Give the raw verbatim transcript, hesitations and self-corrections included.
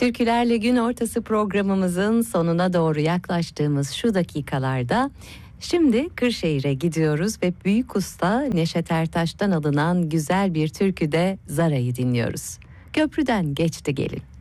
Türkülerle Gün Ortası programımızın sonuna doğru yaklaştığımız şu dakikalarda şimdi Kırşehir'e gidiyoruz ve büyük usta Neşet Ertaş'tan alınan güzel bir türküde Zara'yı dinliyoruz. Köprüden geçti gelin.